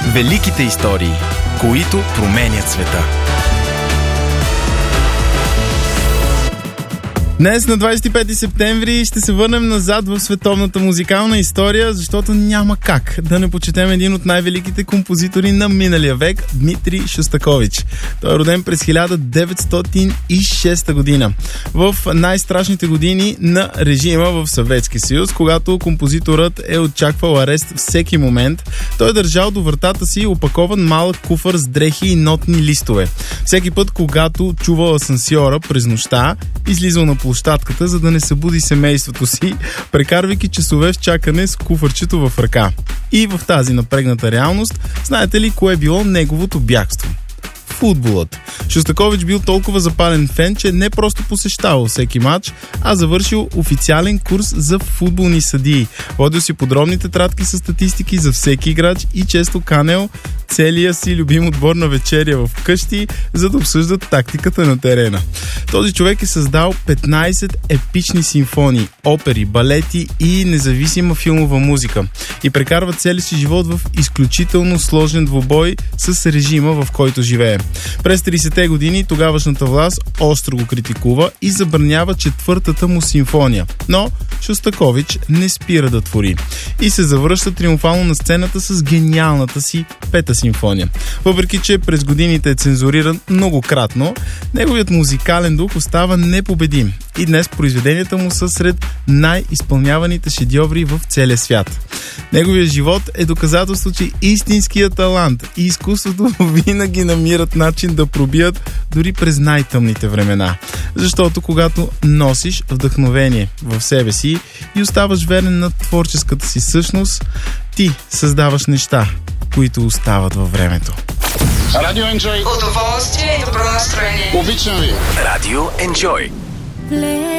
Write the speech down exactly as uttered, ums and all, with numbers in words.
Великите истории, които променят света. Днес на двадесет и пети септември ще се върнем назад в световната музикална история, защото няма как да не почетем един от най-великите композитори на миналия век – Дмитрий Шостакович. Той е роден през хиляда деветстотин и шеста година, в най-страшните години на режима в Съветския съюз, когато композиторът е очаквал арест всеки момент. Той е държал до вратата си опакован малък куфар с дрехи и нотни листове. Всеки път, когато чувал асансьора през нощта, излизал на площадката, за да не събуди семейството си, прекарвайки часове в чакане с куфарчето в ръка. И в тази напрегната реалност, знаете ли кое е било неговото бягство? Футболът. Шостакович бил толкова запален фен, че не просто посещавал всеки матч, а завършил официален курс за футболни съдии. Водил си подробни тетрадки с статистики за всеки играч и често канел целия си любим отбор на вечеря в къщи, за да обсъждат тактиката на терена. Този човек е създал петнайсет епични симфонии, опери, балети и независима филмова музика и прекарва целия си живот в изключително сложен двубой с режима, в който живее. През тридесетте години тогавашната власт остро го критикува и забранява четвъртата му симфония. Но Шостакович не спира да твори и се завръща триумфално на сцената с гениалната си пета симфония. Въпреки че през годините е цензуриран многократно, неговият музикален дух остава непобедим и днес произведенията му са сред най-изпълняваните шедьоври в целия свят. Неговият живот е доказателство, че истинският талант и изкуството винаги намират начин да пробият дори през най-тъмните времена. Защото когато носиш вдъхновение в себе си и оставаш верен на творческата си същност, ти създаваш неща, които остават във времето. Радио Enjoy. Удоволствие и добро настроение. Обичам ви. Радио Enjoy.